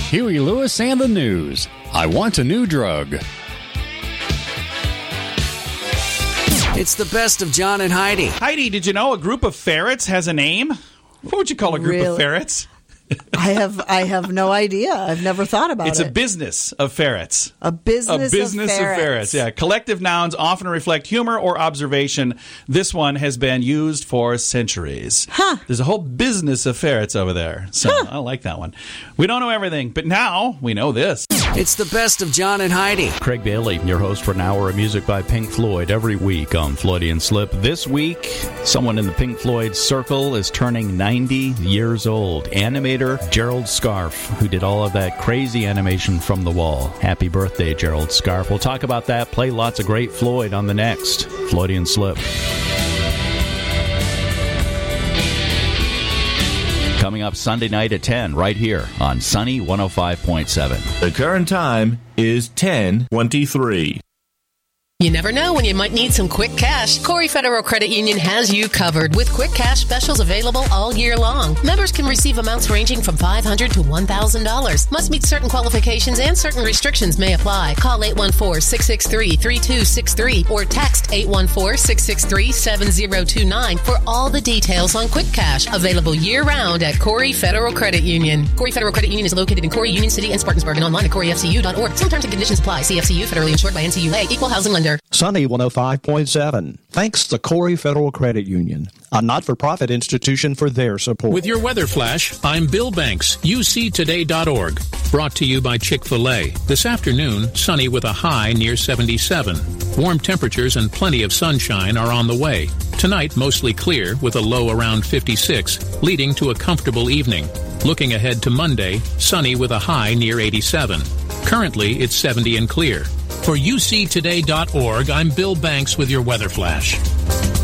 Huey Lewis and the News. I want a new drug. It's the best of John and Heidi. Heidi, did you know a group of ferrets has a name? What would you call a group of ferrets? I have no idea. I've never thought about it. It's a business of ferrets. A business of ferrets. Yeah. Collective nouns often reflect humor or observation. This one has been used for centuries. There's a whole business of ferrets over there. So I like that one. We don't know everything, but now we know this. It's the best of John and Heidi. Craig Bailey, your host for an hour of music by Pink Floyd every week on Floydian Slip. This week, someone in the Pink Floyd circle is turning 90 years old. Animator Gerald Scarfe, who did all of that crazy animation from the wall. Happy birthday, Gerald Scarfe. We'll talk about that, play lots of great Floyd on the next Floydian Slip. Coming up Sunday night at 10, right here on Sunny 105.7. The current time is 10:23. You never know when you might need some quick cash. Corey Federal Credit Union has you covered with quick cash specials available all year long. Members can receive amounts ranging from $500 to $1,000. Must meet certain qualifications and certain restrictions may apply. Call 814-663-3263 or text 814-663-7029 for all the details on quick cash. Available year-round at Corey Federal Credit Union. Corey Federal Credit Union is located in Corey, Union City, and Spartansburg, and online at CoreyFCU.org. Some terms and conditions apply. CFCU, federally insured by NCUA. Equal housing lender. Sunny 105.7. Thanks to Corey Federal Credit Union, a not-for-profit institution, for their support. With your weather flash, I'm Bill Banks, UCToday.org. Brought to you by Chick-fil-A. This afternoon, sunny with a high near 77. Warm temperatures and plenty of sunshine are on the way. Tonight, mostly clear with a low around 56, leading to a comfortable evening. Looking ahead to Monday, sunny with a high near 87. Currently, it's 70 and clear. For UCToday.org, I'm Bill Banks with your weather flash.